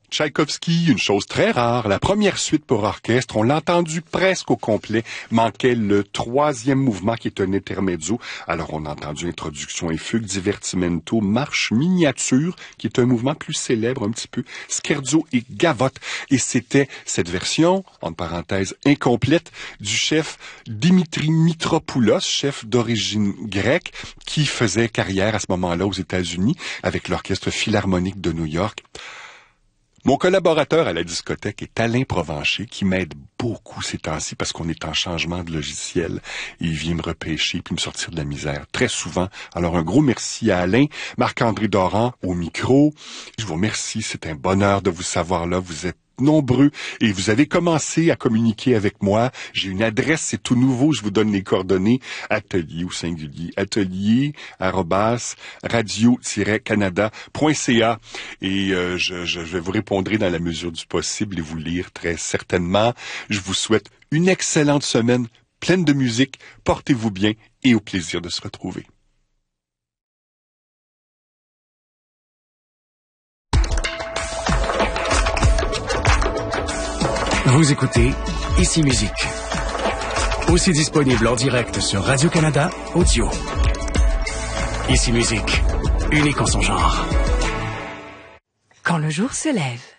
Tchaïkovski, une chose très rare, la première suite pour orchestre, on l'a entendu presque au complet, manquait le troisième mouvement qui est un intermezzo. Alors on a entendu introduction et fugue, divertimento, marche miniature, qui est un mouvement plus célèbre un petit peu, scherzo et gavotte. Et c'était cette version, en parenthèse incomplète, du chef Dimitri Mitropoulos, chef d'origine grecque, qui faisait carrière à ce moment-là aux États-Unis avec l'Orchestre Philharmonique de New York. Mon collaborateur à la discothèque est Alain Provencher, qui m'aide beaucoup ces temps-ci parce qu'on est en changement de logiciel. Il vient me repêcher puis me sortir de la misère très souvent. Alors un gros merci à Alain, Marc-André Doran au micro. Je vous remercie, c'est un bonheur de vous savoir là. Vous êtes nombreux et vous avez commencé à communiquer avec moi. J'ai une adresse, c'est tout nouveau, je vous donne les coordonnées, atelier ou singulier, atelier@radio-canada.ca et je vais vous répondre dans la mesure du possible et vous lire très certainement. Je vous souhaite une excellente semaine, pleine de musique, portez-vous bien et au plaisir de se retrouver. Vous écoutez Ici Musique. Aussi disponible en direct sur Radio-Canada Audio. Ici Musique, unique en son genre. Quand le jour se lève.